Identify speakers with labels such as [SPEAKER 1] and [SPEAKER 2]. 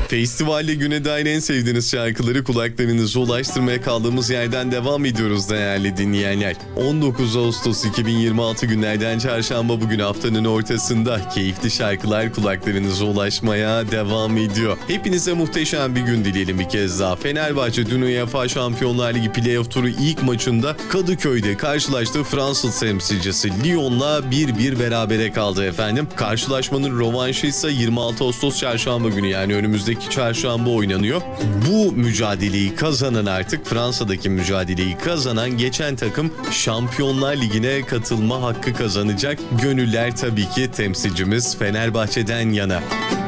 [SPEAKER 1] Festivalde güne dair en sevdiğiniz şarkıları kulaklarınıza ulaştırmaya kaldığımız yerden devam ediyoruz değerli dinleyenler. 19 Ağustos 2026 günlerden çarşamba, bugün haftanın ortasında keyifli şarkılar kulaklarınıza ulaşmaya devam ediyor. Hepinize muhteşem bir gün dileyelim bir kez daha. Fenerbahçe dün UEFA Şampiyonlar Ligi playoff turu ilk maçında Kadıköy'de karşılaştığı Fransız temsilcisi Lyon'la 1-1 berabere kaldı efendim. Karşılaşmanın rövanşı ise 26 Ağustos çarşamba günü, yani önümüzdeki çarşamba oynanıyor. Bu mücadeleyi kazanan, artık Fransa'daki mücadeleyi kazanan geçen takım Şampiyonlar Ligi'ne katılma hakkı kazanacak. Gönüller tabii ki temsilcimiz Fenerbahçe'den yana.